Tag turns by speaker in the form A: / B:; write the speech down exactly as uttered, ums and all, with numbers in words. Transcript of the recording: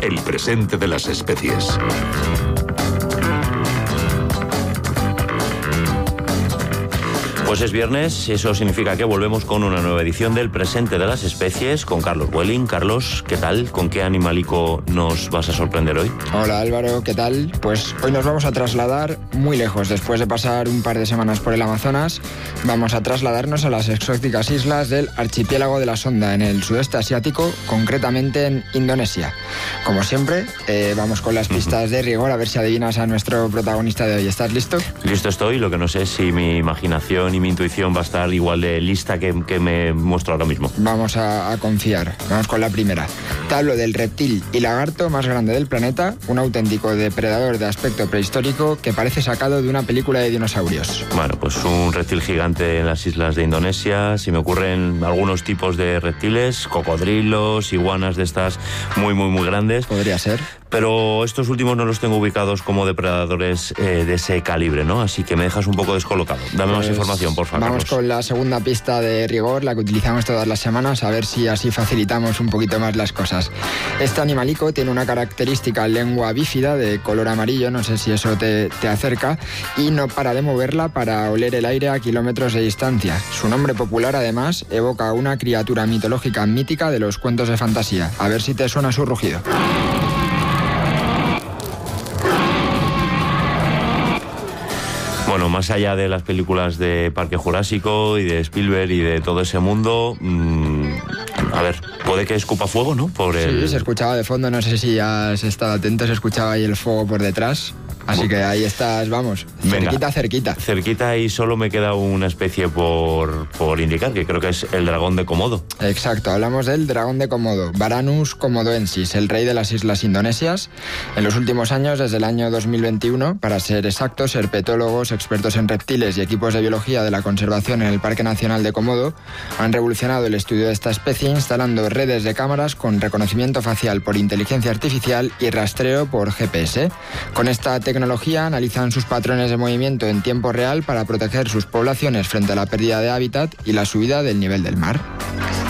A: el presente de las especies.
B: Pues es viernes, eso significa que volvemos con una nueva edición del Presente de las Especies con Carlos Welling. Carlos, ¿qué tal? ¿Con qué animalico nos vas a sorprender hoy?
C: Hola Álvaro, ¿qué tal? Pues hoy nos vamos a trasladar muy lejos. Después de pasar un par de semanas por el Amazonas, vamos a trasladarnos a las exóticas islas del archipiélago de la Sonda, en el sudeste asiático, concretamente en Indonesia. Como siempre, eh, vamos con las pistas de rigor, a ver si adivinas a nuestro protagonista de hoy. ¿Estás listo?
B: Listo estoy, lo que no sé es si mi imaginación y mi intuición va a estar igual de lista que, que me muestro ahora mismo.
C: Vamos a, a confiar. Vamos con la primera. Te hablo del reptil y lagarto más grande del planeta, un auténtico depredador de aspecto prehistórico que parece sacado de una película de dinosaurios.
B: Bueno, pues un reptil gigante en las islas de Indonesia. Se me ocurren algunos tipos de reptiles, cocodrilos, iguanas de estas muy, muy, muy grandes.
C: Podría ser.
B: Pero estos últimos no los tengo ubicados como depredadores eh, de ese calibre, ¿no? Así que me dejas un poco descolocado. Dame pues más información, por favor.
C: Vamos
B: Carlos.
C: con la segunda pista de rigor, la que utilizamos todas las semanas, a ver si así facilitamos un poquito más las cosas. Este animalico tiene una característica lengua bífida de color amarillo, no sé si eso te, te acerca, y no para de moverla para oler el aire a kilómetros de distancia. Su nombre popular, además, evoca a una criatura mitológica mítica de los cuentos de fantasía. A ver si te suena su rugido.
B: Bueno, más allá de las películas de Parque Jurásico y de Spielberg y de todo ese mundo, mmm, a ver, puede que escupa fuego, ¿no? Por el...
C: Sí, se escuchaba de fondo, no sé si has estado atento, se escuchaba ahí el fuego por detrás. Así que ahí estás, vamos, cerquita, Venga, cerquita.
B: Cerquita, y solo me queda una especie por, por indicar, que creo que es el dragón de Komodo.
C: Exacto, hablamos del dragón de Komodo, Varanus komodoensis, el rey de las islas indonesias. En los últimos años, desde el año dos mil veintiuno, para ser exactos, herpetólogos, expertos en reptiles y equipos de biología de la conservación en el Parque Nacional de Komodo han revolucionado el estudio de esta especie instalando redes de cámaras con reconocimiento facial por inteligencia artificial y rastreo por G P S. Con esta tecnología tecnología analizan sus patrones de movimiento en tiempo real para proteger sus poblaciones frente a la pérdida de hábitat y la subida del nivel del mar.